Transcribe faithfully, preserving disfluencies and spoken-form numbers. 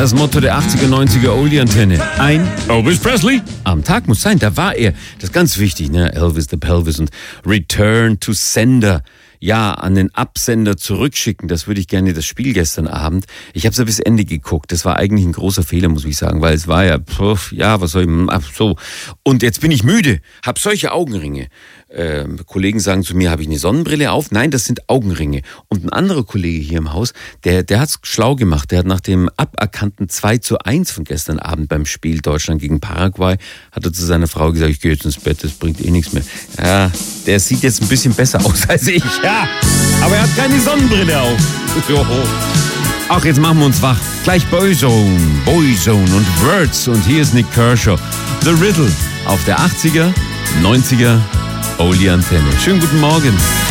Das Motto der achtziger, neunziger Oldie-Antenne. Ein Elvis Presley am Tag muss sein. Da war er. Das ist ganz wichtig, ne? Elvis the Pelvis und Return to Sender. Ja, an den Absender zurückschicken. Das würde ich gerne, das Spiel gestern Abend. Ich habe es ja bis Ende geguckt. Das war eigentlich ein großer Fehler, muss ich sagen, weil es war ja, pf, ja, was soll ich, ach, so. Und jetzt bin ich müde, hab solche Augenringe. Äh, Kollegen sagen zu mir, habe ich eine Sonnenbrille auf? Nein, das sind Augenringe. Und ein anderer Kollege hier im Haus, der, der hat's schlau gemacht. Der hat nach dem aberkannten zwei zu eins von gestern Abend beim Spiel Deutschland gegen Paraguay, hat er zu seiner Frau gesagt, ich gehe jetzt ins Bett, das bringt eh nichts mehr. Ja, der sieht jetzt ein bisschen besser aus als ich. Ja, aber er hat keine Sonnenbrille auf. Ach, jetzt machen wir uns wach. Gleich Boyzone, Boyzone und Words. Und hier ist Nick Kershaw. The Riddle auf der achtziger, neunziger Oldie-Antenne. Schönen guten Morgen.